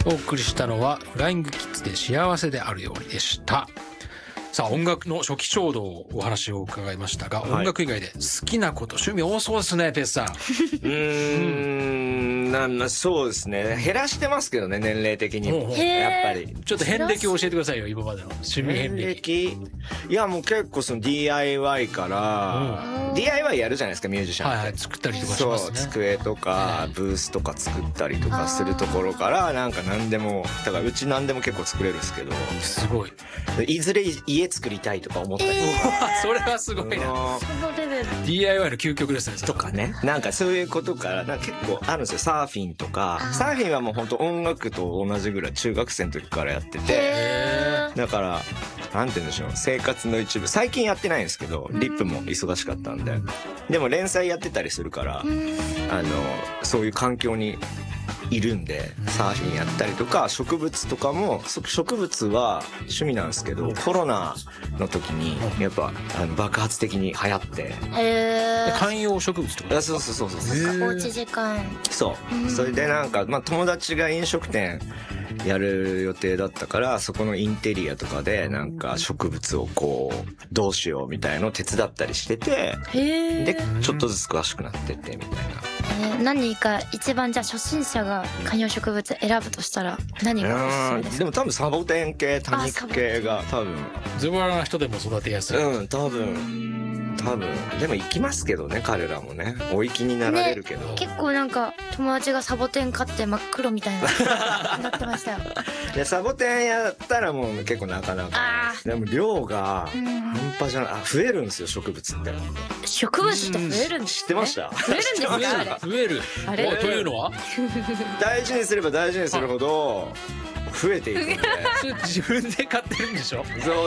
お送りしたのはフライングキッズで幸せであるようにでした。さあ音楽の初期衝動をお話を伺いましたが、音楽以外で好きなこと趣味多そうですね、ペースさん。 そうですね、減らしてますけどね、年齢的にも。やっぱりちょっと遍歴を教えてくださいよ、今までの趣味遍歴。 いやもう結構その DIY から、DIY やるじゃないですかミュージシャンって。 はいはい、作ったりとかしますね。 そう、机とかブースとか作ったりとかするところから、なんか何でも、だからうち何でも結構作れるんですけど、 すごい。 いずれ家作りたいとか思ったりとか、 それはすごいな。そのレベル DIY の究極ですね。 とかね、なんかそういうことからなんか結構あるんですよ。サーフィンとか、サーフィンはもう本当音楽と同じぐらい中学生の時からやってて、だからなんて言うんでしょう、生活の一部。最近やってないんですけど、リップも忙しかったんで、でも連載やってたりするから、そういう環境にいるんで、サーフィンやったりとか、植物とかも、植物は趣味なんですけど、コロナの時にやっぱ爆発的に流行って、 観葉植物とか。 そうそう、 おうち時間。 そう、それでなんか、友達が飲食店やる予定だったから、そこのインテリアとかでなんか植物をこうどうしようみたいのを手伝ったりしてて、でちょっとずつ詳しくなってってみたいな。 何か一番じゃあ初心者が観葉植物選ぶとしたら何がおすすめですか？ でも多分サボテン系、多肉系が多分ズボラな人でも育てやすい。 多分でも行きますけどね、彼らもね、お行きになられるけど、 結構なんか友達がサボテン買って真っ黒みたいななってましたよ。 でサボテンやったらもう結構なかなか、でも量が半端じゃない。増えるんですよ、植物って。 植物って増えるんです、 知ってました？ 増えるんですか？ 増える。 あれというのは大事にすれば大事にするほど増えていくんで。 それ自分で買ってるんでしょ？ そう